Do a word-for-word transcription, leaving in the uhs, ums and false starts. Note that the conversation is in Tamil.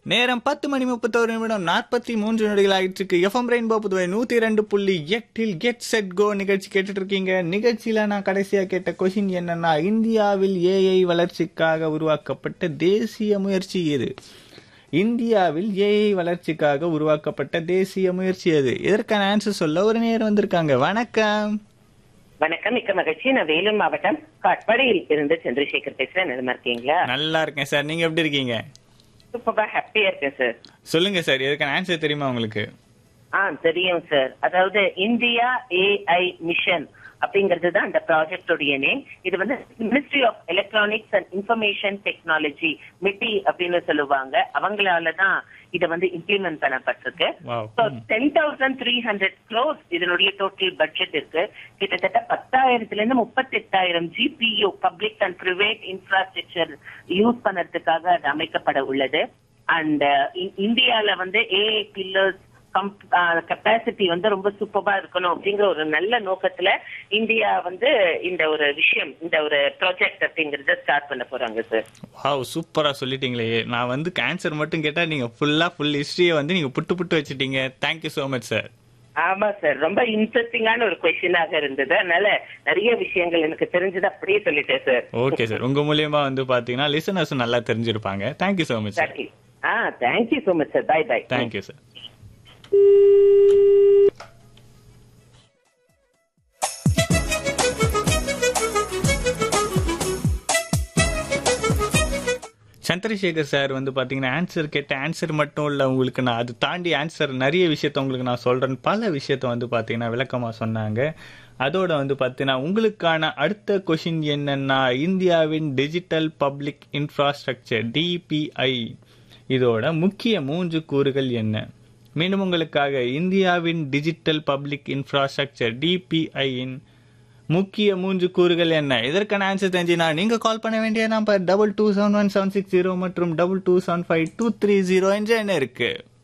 நேரம் பத்து மணி முப்பத்தோரு நிமிடம் நாற்பத்தி மூன்று நொடிகள் ஆயிட்டு இருக்கு. எஃப்எம் ரெயின்போ புதுவை நூத்தி ரெண்டு புள்ளி எட்டில் கெட் செட் கோ நிகழ்ச்சி கேட்டுட்டு இருக்கீங்க. நிகழ்ச்சியில நான் கடைசியா கேட்ட கொஸ்டின் என்னன்னா, இந்தியாவில் ஏஐ வளர்ச்சிக்காக உருவாக்கப்பட்ட தேசிய முயற்சி எது? இந்தியாவில் ஏஐ வளர்ச்சிக்காக உருவாக்கப்பட்ட தேசிய முயற்சி எது? இதற்கான ஆன்சர் சொல்ல ஒரு நேரம் வந்திருக்காங்க. வணக்கம். வணக்கம், மிக்க மகிழ்ச்சி. நான் வேலூர் மாவட்டம் காட்பாடியில் இருந்து சந்திரசேகர் பேசுறேன். நல்லா இருக்கீங்களா? நல்லா இருக்கேன் சார், நீங்க எப்படி இருக்கீங்க? சூப்பரா ஹாப்பியா இருக்கேன் சார். சொல்லுங்க சார், இதற்கான ஆன்சர் தெரியுமா உங்களுக்கு? ஆ தெரியும் சார். அதாவது இந்தியா ஏஐ மிஷன் அப்படிங்கிறது தான் அந்த ப்ராஜெக்டோடைய நேம். இது வந்து ministry of electronics and information technology மிட்டி அப்படின்னு சொல்லுவாங்க. அவங்களாலதான் இதை வந்து இம்ப்ளிமெண்ட் பண்ணப்பட்டிருக்கு. Ten thousand three hundred cross இதனுடைய டோட்டல் பட்ஜெட் இருக்கு. கிட்டத்தட்ட பத்தாயிரத்துல இருந்து முப்பத்தி எட்டாயிரம் GPU public and private infrastructure use பண்ணறதுக்காக அது அமைக்கப்பட உள்ளது. அண்ட் இந்தியால வந்து ஏஐ பில்லர்ஸ் கெப்பாசிட்டி வந்து ரொம்ப சூப்பரா இருக்கணும் அப்படிங்கிற ஒரு நல்ல நோக்கத்துல இந்தியா வந்து இந்த ஒரு விஷயம், இந்த ஒரு ப்ராஜெக்ட் அப்படிங்கறத ஸ்டார்ட் பண்ண போறாங்க சார். வாவ், சூப்பரா சொல்லிட்டீங்களே. நான் வந்து ஆன்சர் மட்டும் கேட்டா நீங்க ஃபுல்லா ஃபுல் ஹிஸ்டரியை வந்து நீங்க புட்டு புட்டு வச்சிட்டீங்க. Thank you so much sir. ஆமா சார், ரொம்ப இன்ட்ரெஸ்டிங்கான ஒரு கொஸ்டினாக இருந்தது. அதனால நிறைய விஷயங்கள் எனக்கு தெரிஞ்சது அப்படியே சொல்லிட்டேன் சார். ஓகே சார், உங்க மூலியமா வந்து பாத்தீங்கன்னா லிசனர்ஸ் நல்லா தெரிஞ்சிருப்பாங்க. Thank you so much sir. Ah thank you so much sir. By by. Thank you sir. Chandrasekhar sir வந்து பாத்தீங்கன்னா ஆன்சர் கேட்ட ஆன்சர் மட்டும் இல்ல, உங்களுக்கு நான் அது தாண்டி ஆன்சர் நிறைய விஷயத்த உங்களுக்கு நான் சொல்றேன். பல விஷயத்த வந்து பாத்தீங்கன்னா விளக்கமா சொன்னாங்க. அதோட வந்து பாத்தீங்கன்னா உங்களுக்கான அடுத்த கொஸ்டின் என்னன்னா, இந்தியாவின் டிஜிட்டல் பப்ளிக் இன்ஃப்ராஸ்ட்ரக்சர் டிபிஐ இதோட முக்கிய மூன்று கூறுகள் என்ன? மீண்டும் உங்களுக்காக, இந்தியாவின் டிஜிட்டல் பப்ளிக் இன்ஃப்ராஸ்ட்ரக்சர் டிபிஐயின் முக்கிய மூன்று கூறுகள் என்ன? இதற்கான ஆன்சர் தெரிஞ்சுனா நீங்க கால் பண்ண வேண்டிய number double two seven one seven six zero மற்றும் double two seven five two three zero என்ற என்ன இருக்கு.